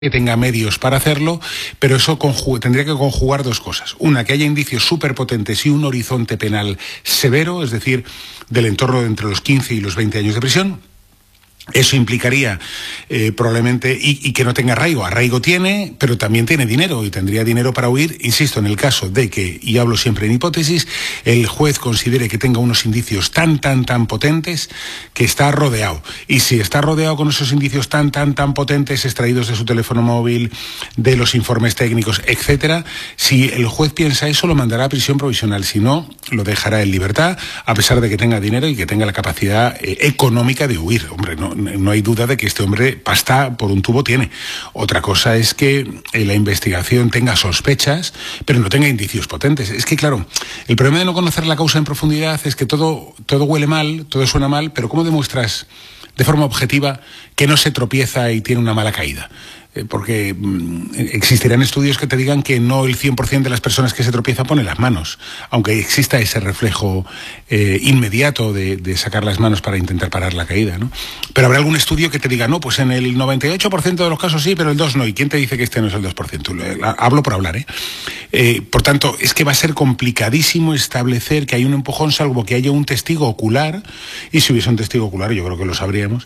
que tenga medios para hacerlo, pero eso tendría que conjugar dos cosas. Una, que haya indicios súper potentes y un horizonte penal severo, es decir, del entorno de entre los 15 y los 20 años de prisión. Eso implicaría probablemente, y que no tenga arraigo. Arraigo tiene, pero también tiene dinero, y tendría dinero para huir, insisto, en el caso de que, y hablo siempre en hipótesis, el juez considere que tenga unos indicios tan potentes que está rodeado. Y si está rodeado con esos indicios tan potentes extraídos de su teléfono móvil, de los informes técnicos, etcétera, si el juez piensa eso, lo mandará a prisión provisional. Si no, lo dejará en libertad, a pesar de que tenga dinero y que tenga la capacidad económica de huir. Hombre, no hay duda de que este hombre pasta por un tubo tiene. Otra cosa es que la investigación tenga sospechas, pero no tenga indicios potentes. Es que, claro, el problema de no conocer la causa en profundidad es que todo huele mal, todo suena mal, pero ¿cómo demuestras de forma objetiva que no se tropieza y tiene una mala caída? Porque existirán estudios que te digan que no el 100% de las personas que se tropiezan ponen las manos, aunque exista ese reflejo inmediato de sacar las manos para intentar parar la caída, ¿no? Pero habrá algún estudio que te diga, no, pues en el 98% de los casos sí, pero el 2% no. ¿Y quién te dice que este no es el 2%? Hablo por hablar, por tanto, es que va a ser complicadísimo establecer que hay un empujón, salvo que haya un testigo ocular, y si hubiese un testigo ocular, yo creo que lo sabríamos,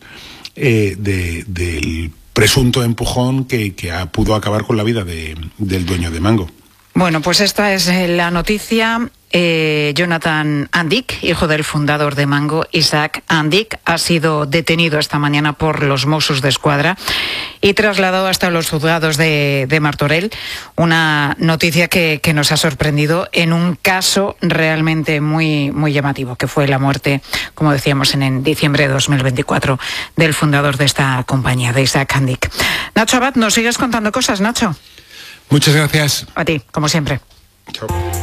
del presunto empujón que pudo acabar con la vida del dueño de Mango. Bueno, pues esta es la noticia. Jonathan Andic, hijo del fundador de Mango, Isaac Andic, ha sido detenido esta mañana por los Mossos d'Esquadra y trasladado hasta los juzgados de Martorell. Una noticia que nos ha sorprendido en un caso realmente muy llamativo, que fue la muerte, como decíamos, en diciembre de 2024 del fundador de esta compañía, de Isaac Andic. Nacho Abad, ¿nos sigues contando cosas, Nacho? Muchas gracias. A ti, como siempre. Chao.